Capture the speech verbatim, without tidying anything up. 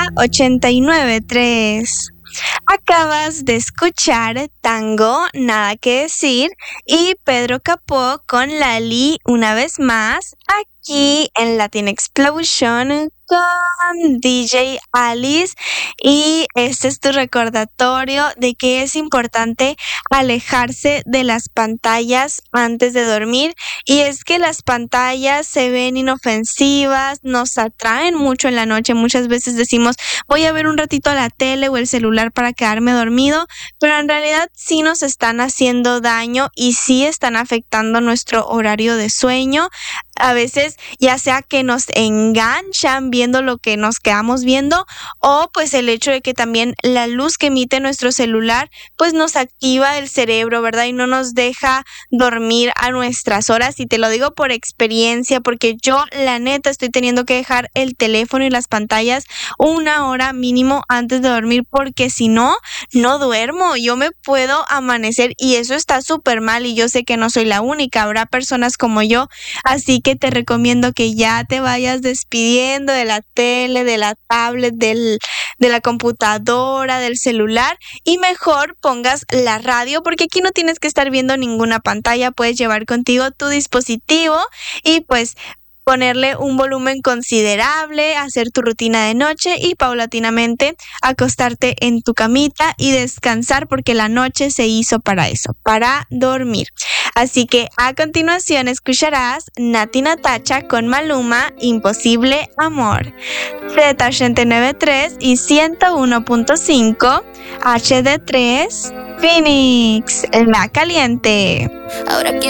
ochenta y nueve punto tres. Acabas de escuchar Tango, Nada que Decir y Pedro Capó con Lali una vez más aquí en Latin Explosion con D J Alice, y este es tu recordatorio de que es importante alejarse de las pantallas antes de dormir. Y es que las pantallas se ven inofensivas, nos atraen mucho en la noche. Muchas veces decimos, voy a ver un ratito a la tele o el celular para quedarme dormido, pero en realidad sí nos están haciendo daño y sí están afectando nuestro horario de sueño. A veces ya sea que nos enganchan viendo lo que nos quedamos viendo, o pues el hecho de que también la luz que emite nuestro celular pues nos activa el cerebro, ¿verdad? Y no nos deja dormir a nuestras horas. Y te lo digo por experiencia, porque yo la neta estoy teniendo que dejar el teléfono y las pantallas una hora mínimo antes de dormir, porque si no, no duermo. Yo me puedo amanecer y eso está súper mal, y yo sé que no soy la única, habrá personas como yo. Así que te recomiendo que ya te vayas despidiendo de la tele, de la tablet, del, de la computadora, del celular, y mejor pongas la radio, porque aquí no tienes que estar viendo ninguna pantalla. Puedes llevar contigo tu dispositivo y pues ponerle un volumen considerable, hacer tu rutina de noche y paulatinamente acostarte en tu camita y descansar, porque la noche se hizo para eso, para dormir. Así que a continuación escucharás Nati Natacha con Maluma, Imposible Amor. Z ochenta y nueve punto tres y ciento uno punto cinco H D tres Phoenix, la caliente. Ahora